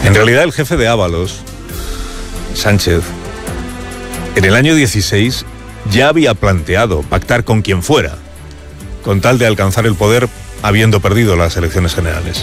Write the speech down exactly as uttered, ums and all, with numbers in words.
En realidad, el jefe de Ábalos, Sánchez, en el año dieciséis ya había planteado pactar con quien fuera, con tal de alcanzar el poder habiendo perdido las elecciones generales.